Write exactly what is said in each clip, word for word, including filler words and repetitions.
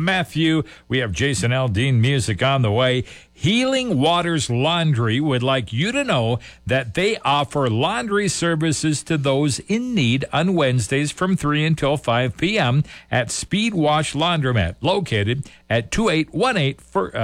Matthew. We have Jason Aldean music on the way. Healing Waters Laundry would like you to know that they offer laundry services to those in need on Wednesdays from three until five p.m. at Speed Wash Laundromat, located at two eight one eight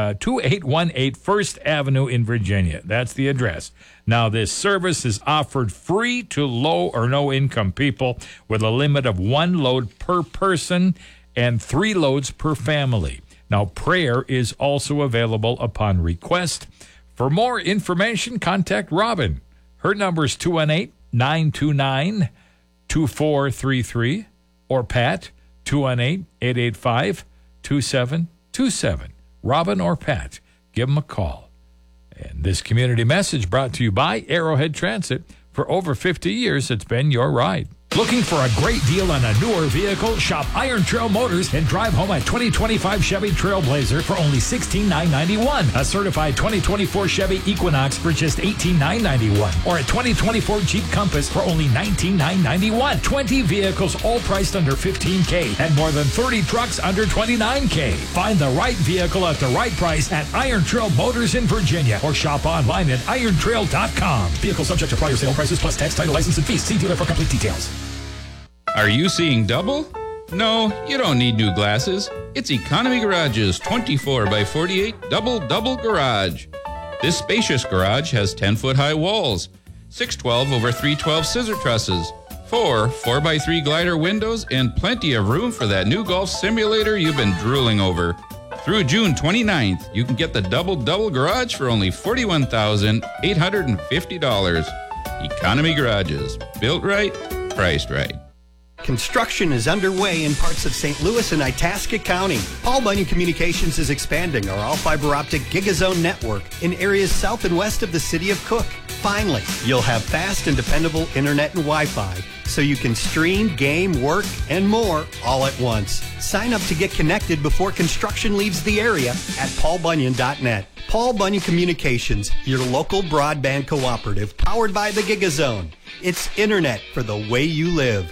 First Avenue in Virginia. That's the address. Now, this service is offered free to low or no income people with a limit of one load per person and three loads per family. Now, prayer is also available upon request. For more information, contact Robin. Her number is two one eight, nine two nine, two four three three, or Pat, two one eight, eight eight five, two seven two seven. Robin or Pat, give them a call. And this community message brought to you by Arrowhead Transit. For over fifty years, it's been your ride. Looking for a great deal on a newer vehicle? Shop Iron Trail Motors and drive home a twenty twenty-five Chevy Trailblazer for only sixteen thousand nine hundred ninety-one dollars. A certified twenty twenty-four Chevy Equinox for just eighteen thousand nine hundred ninety-one dollars. Or a twenty twenty-four Jeep Compass for only nineteen thousand nine hundred ninety-one dollars. twenty vehicles all priced under fifteen thousand dollars and more than thirty trucks under twenty-nine thousand dollars. Find the right vehicle at the right price at Iron Trail Motors in Virginia or shop online at iron trail dot com. Vehicle subject to prior sale prices plus tax, title, license, and fees. See dealer for complete details. Are you seeing double? No, you don't need new glasses. It's Economy Garage's twenty-four by forty-eight Double Double Garage. This spacious garage has ten-foot high walls, six twelve over three twelve scissor trusses, four four by three glider windows, and plenty of room for that new golf simulator you've been drooling over. Through June twenty-ninth, you can get the Double Double Garage for only forty-one thousand eight hundred fifty dollars. Economy Garages. Built right, priced right. Construction is underway in parts of Saint Louis and Itasca County. Paul Bunyan Communications is expanding our all-fiber optic Gigazone network in areas south and west of the city of Cook. Finally, you'll have fast and dependable internet and Wi-Fi so you can stream, game, work, and more all at once. Sign up to get connected before construction leaves the area at paul bunyan dot net. Paul Bunyan Communications, your local broadband cooperative powered by the Gigazone. It's internet for the way you live.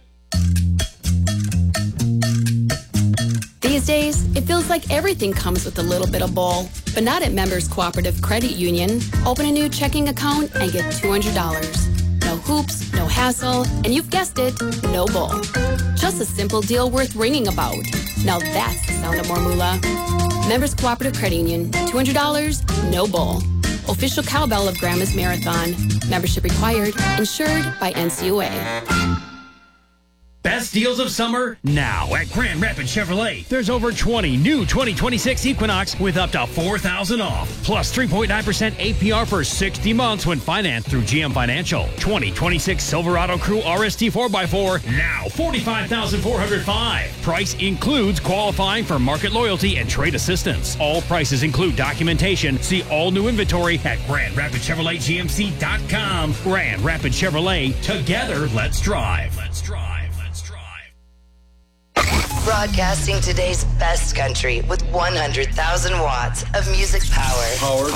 These days, it feels like everything comes with a little bit of bull, but not at Members Cooperative Credit Union. Open a new checking account and get two hundred dollars. No hoops, no hassle, and you've guessed it, no bull. Just a simple deal worth ringing about. Now that's the sound of more moolah. Members Cooperative Credit Union, two hundred dollars, no bull. Official cowbell of Grandma's Marathon. Membership required. Insured by N C U A. Best deals of summer now at Grand Rapids Chevrolet. There's over twenty new twenty twenty-six Equinox with up to four thousand dollars off. Plus three point nine percent A P R for sixty months when financed through G M Financial. twenty twenty-six Silverado Crew R S T four by four, now forty-five thousand four hundred five dollars. Price includes qualifying for market loyalty and trade assistance. All prices include documentation. See all new inventory at Grand Rapids Chevrolet G M C dot com. Grand Rapids Chevrolet. Together, let's drive. Let's drive. Broadcasting today's best country with one hundred thousand watts of music power. Powered